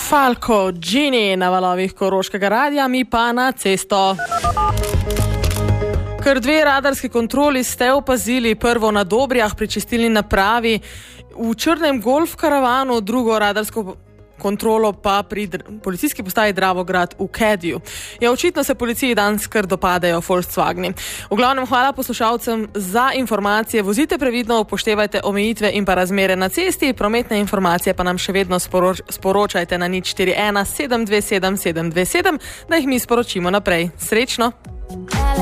Falco, Gini na valovih Koroškega radia, mi pa na cesto. Kar 2 radarski kontroli ste opazili, prvo na Dobrjah pri čistilni napravi, v črnem golf karavanu, drugo radarsko kontrolo pa pri policijski postaji Dravograd v Kediju. Ja, očitno se policiji danes kar dopadajo Volkswageni. V glavnem hvala poslušalcem za informacije. Vozite previdno, upoštevajte omejitve in pa razmere na cesti. Prometne informacije pa nam še vedno sporočajte na 041 727 727, da jih mi sporočimo naprej. Srečno!